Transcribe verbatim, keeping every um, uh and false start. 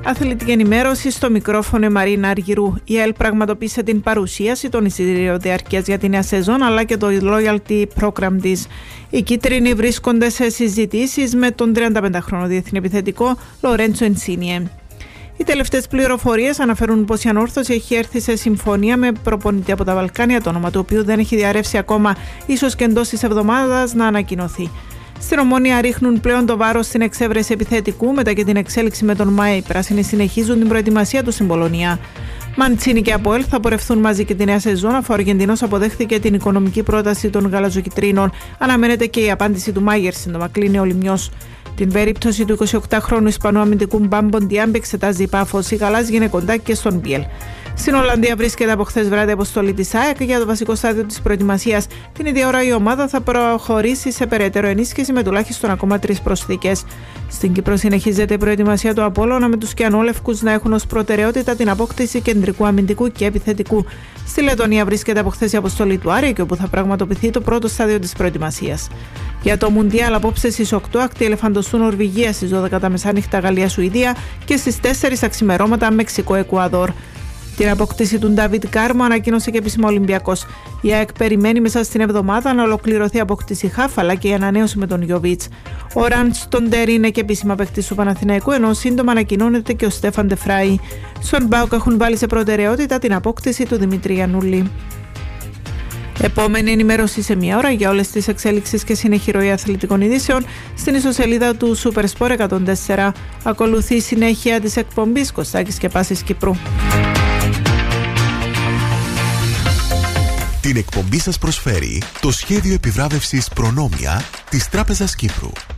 Αθλητική ενημέρωση στο μικρόφωνο Μαρίνα Αργυρού. Η ΕΛ πραγματοποίησε την παρουσίαση των εισιτηρίων διαρκείας για τη νέα σεζόν αλλά και το loyalty program της. Οι κίτρινοι βρίσκονται σε συζητήσεις με τον τριανταπεντάχρονο διεθνή επιθετικό Λορέντσο Ενσίνιε. Οι τελευταίες πληροφορίες αναφέρουν πως η Ανόρθωση έχει έρθει σε συμφωνία με προπονητή από τα Βαλκάνια, το όνομα του οποίου δεν έχει διαρρεύσει ακόμα, ίσως και εντός της εβδομάδας να ανακοινωθεί. Στην Ομόνια ρίχνουν πλέον το βάρος στην εξέβρεση επιθετικού μετά και την εξέλιξη με τον ΜΑΕ. Οι πράσινοι συνεχίζουν την προετοιμασία του στην Πολωνία. Μαντσίνη και Αποέλ θα πορευθούν μαζί και τη νέα σεζόν, αφού ο Αργεντινός αποδέχθηκε την οικονομική πρόταση των γαλαζοκυτρίνων. Αναμένεται και η απάντηση του Μάγερ σύντομα, κλείνει ο Λιμιός. Την περίπτωση του εικοσιοκτάχρονου Ισπανού αμυντικού Μπάμπον Διάμπη εξετάζει η Πάφος. Οι γαλάζιοι είναι κοντά και στον Μπιέλ. Στην Ολλανδία βρίσκεται από χθες βράδυ αποστολή της ΑΕΚ για το βασικό στάδιο της προετοιμασίας. Την ίδια ώρα η ομάδα θα προχωρήσει σε περαιτέρω ενίσχυση με τουλάχιστον ακόμα τρεις προσθήκες. Στην Κύπρο συνεχίζεται η προετοιμασία του Απόλλωνα με τους κιανόλευκους να έχουν ως προτεραιότητα την απόκτηση κεντρικού αμυντικού και επιθετικού. Στη Λετωνία βρίσκεται από χθες η αποστολή του Άρη, όπου θα πραγματοποιηθεί το πρώτο στάδιο της προετοιμασίας. Για το Μουντιάλ απόψε στις οκτώ ακτή Ελεφαντοστού Νορβηγία, στις δώδεκα τα μεσάνυχτα Γαλλία-Σουηδία και στις τέσσερις τα ξημερώματα Μεξικό-Εκουαδόρ. Την απόκτηση του Ντάβιτ Κάρμο ανακοίνωσε και επίσημα ο Ολυμπιακός. Η ΑΕΚ περιμένει μέσα στην εβδομάδα να ολοκληρωθεί η απόκτηση Χαφ αλλά και η ανανέωση με τον Γιοβίτς. Ο Ραντς Τοντέρ είναι και επίσημα παίκτης του Παναθηναϊκού, ενώ σύντομα ανακοινώνεται και ο Στέφαν Ντεφράι. Στον ΠΑΟΚ έχουν βάλει σε προτεραιότητα την απόκτηση του Δημήτρη Γιαννούλη. Επόμενη ενημέρωση σε μία ώρα για όλες τις εξέλιξεις και συνεχή ροή αθλητικών ειδήσεων στην ιστοσελίδα του Supersport εκατόν τέσσερα. Ακολουθεί η συνέχεια της εκπομπής Κωστάκης και Πάσης Κυπρού. Την εκπομπή σας προσφέρει το σχέδιο επιβράβευσης Προνόμια της Τράπεζας Κύπρου.